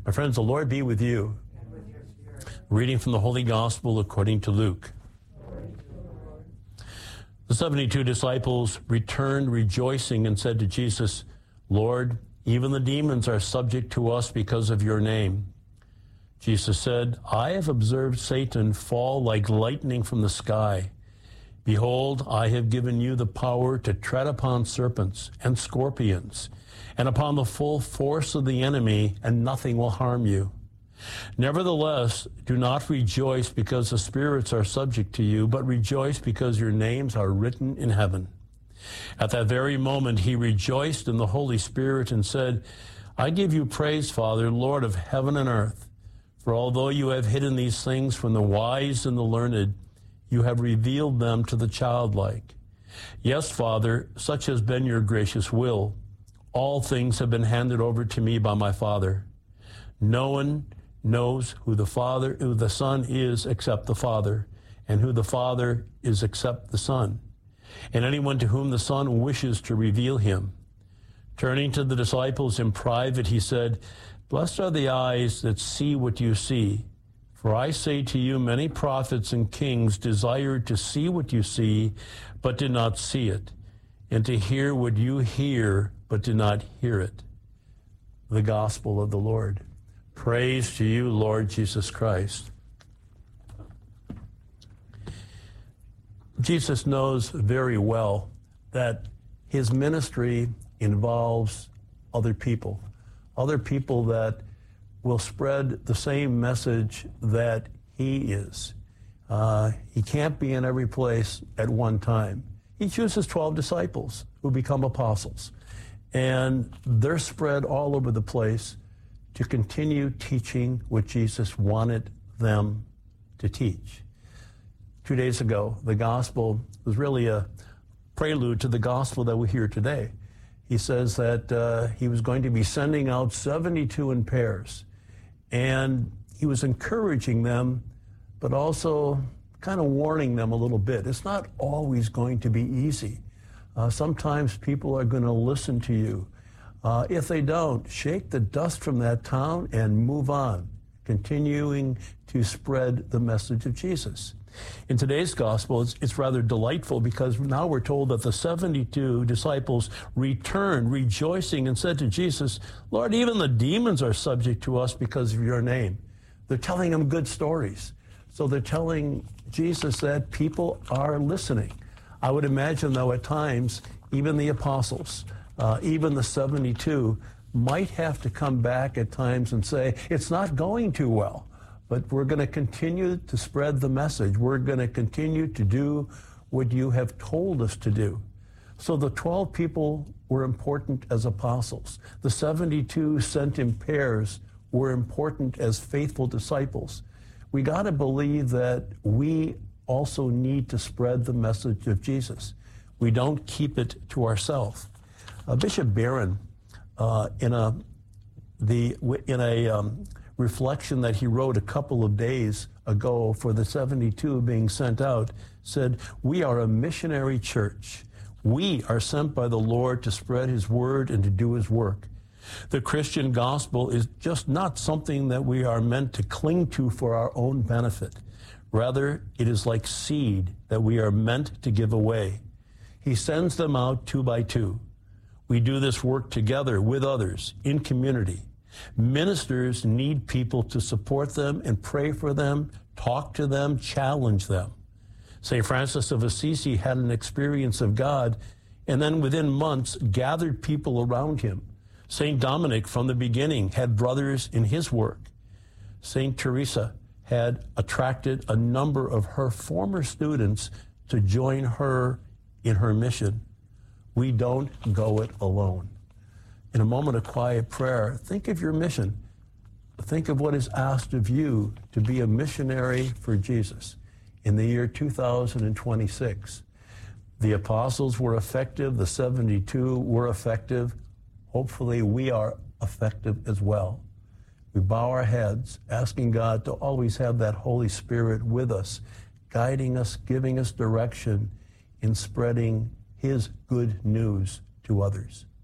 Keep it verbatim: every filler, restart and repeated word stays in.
My friends, the Lord be with you. And with your spirit. Reading from the Holy Gospel according to Luke. Glory to you, Lord. The seventy-two disciples returned rejoicing and said to Jesus, Lord, even the demons are subject to us because of your name. Jesus said, I have observed Satan fall like lightning from the sky. Behold, I have given you the power to tread upon serpents and scorpions, and upon the full force of the enemy, and nothing will harm you. Nevertheless, do not rejoice because the spirits are subject to you, but rejoice because your names are written in heaven. At that very moment, he rejoiced in the Holy Spirit and said, I give you praise, Father, Lord of heaven and earth, for although you have hidden these things from the wise and the learned, you have revealed them to the childlike. Yes, Father, such has been your gracious will. All things have been handed over to me by my Father. No one knows who the Father, who the Son is except the Father, and who the Father is except the Son, and anyone to whom the Son wishes to reveal him. Turning to the disciples in private, he said, Blessed are the eyes that see what you see. For I say to you, many prophets and kings desired to see what you see, but did not see it, and to hear what you hear, but did not hear it. The Gospel of the Lord. Praise to you, Lord Jesus Christ. Jesus knows very well that his ministry involves other people, other people that will spread the same message that he is. Uh, he can't be in every place at one time. He chooses twelve disciples who become apostles, and they're spread all over the place to continue teaching what Jesus wanted them to teach. Two days ago, the gospel was really a prelude to the gospel that we hear today. He says that uh, he was going to be sending out seventy-two in pairs, and he was encouraging them, but also kind of warning them a little bit. It's not always going to be easy. Uh, sometimes people are going to listen to you. Uh, if they don't, shake the dust from that town and move on, continuing to spread the message of Jesus. In today's gospel, it's, it's rather delightful because now we're told that the seventy-two disciples returned rejoicing and said to Jesus, Lord, even the demons are subject to us because of your name. They're telling him good stories. So they're telling Jesus that people are listening. I would imagine, though, at times, even the apostles, uh, even the seventy-two, might have to come back at times and say, it's not going too well. But we're going to continue to spread the message. We're going to continue to do what you have told us to do. So the twelve people were important as apostles. The seventy-two sent in pairs were important as faithful disciples. We got to believe that we also need to spread the message of Jesus. We don't keep it to ourselves. Uh, Bishop Barron, uh, in a the in a um, reflection that he wrote a couple of days ago for the seventy-two being sent out, said, we are a missionary church. We are sent by the Lord to spread his word and to do his work. The Christian gospel is just not something that we are meant to cling to for our own benefit. Rather, it is like seed that we are meant to give away. He sends them out two by two. We do this work together with others in community. Ministers need people to support them and pray for them, talk to them, challenge them. Saint Francis of Assisi had an experience of God, and then within months gathered people around him. Saint Dominic, from the beginning, had brothers in his work. Saint Teresa had attracted a number of her former students to join her in her mission. We don't go it alone. In a moment of quiet prayer, think of your mission. Think of what is asked of you to be a missionary for Jesus in the year two thousand twenty-six. The apostles were effective. The seventy-two were effective. Hopefully, we are effective as well. We bow our heads, asking God to always have that Holy Spirit with us, guiding us, giving us direction in spreading his good news to others.